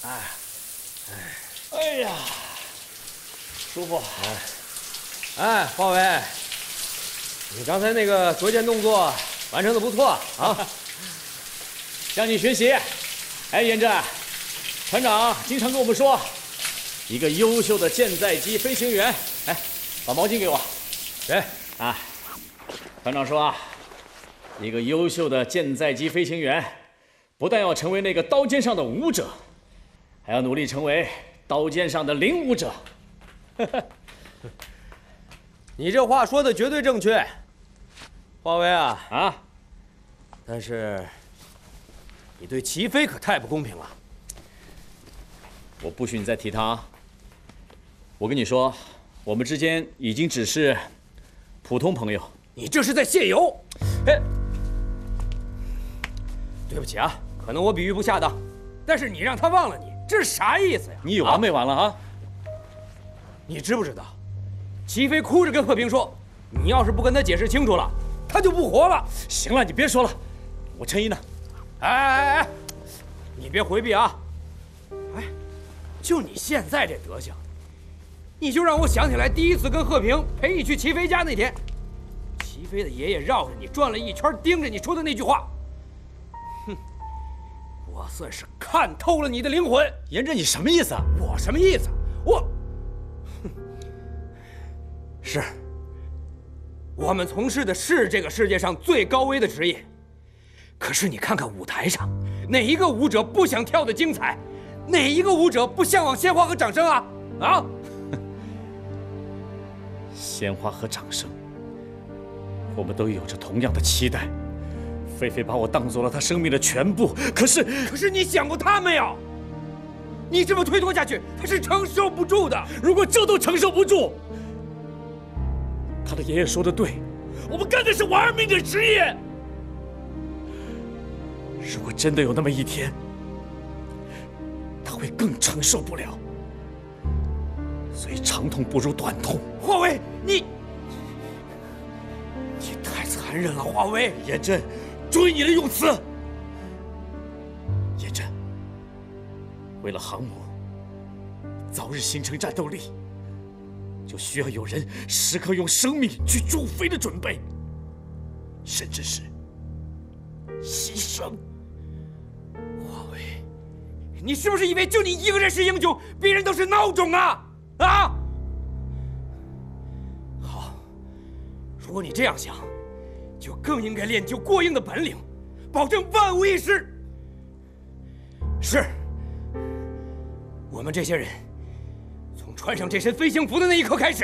哎呀，舒服。 哎，华为，你刚才那个左肩动作完成的不错啊， 向你学习。哎，严震，船长经常跟我们说，一个优秀的舰载机飞行员，哎，把毛巾给我。 对啊，船长说啊，一个优秀的舰载机飞行员，不但要成为那个刀尖上的舞者，还要努力成为刀尖上的领舞者。 你这话说的绝对正确，华为啊啊！ 但是你对齐飞可太不公平了。 我不许你再提他啊！我跟你说，我们之间已经只是普通朋友。 你这是在泄油！哎，对不起啊，可能我比喻不恰当，但是你让他忘了你，这是啥意思呀？ 你有完没完了啊？ 你知不知道，齐飞哭着跟贺平说，你要是不跟他解释清楚了，他就不活了。 行了，你别说了，我陈毅呢？ 哎，你别回避啊！哎，就你现在这德行，你就让我想起来第一次跟贺平陪你去齐飞家那天，齐飞的爷爷绕着你转了一圈，盯着你说的那句话。哼，我算是看透了你的灵魂。 严震，你什么意思啊？ 我什么意思？是，我们从事的是这个世界上最高危的职业。可是你看看舞台上，哪一个舞者不想跳得精彩？哪一个舞者不向往鲜花和掌声啊？啊！ 鲜花和掌声，我们都有着同样的期待。菲菲把我当做了她生命的全部，可是你想过她没有？你这么推脱下去，她是承受不住的。 如果这都承受不住，他的爷爷说的对，我们干的是玩命的职业。如果真的有那么一天，他会更承受不了。所以长痛不如短痛。 华为，你太残忍了，华为。 严震，注意你的用词。严震，为了航母早日形成战斗力，就需要有人时刻用生命去助飞的准备，甚至是牺牲。 华为，你是不是以为就你一个人是英雄，别人都是孬种啊？啊！好，如果你这样想，就更应该练就过硬的本领，保证万无一失。是，我们这些人从穿上这身飞行服的那一刻开始，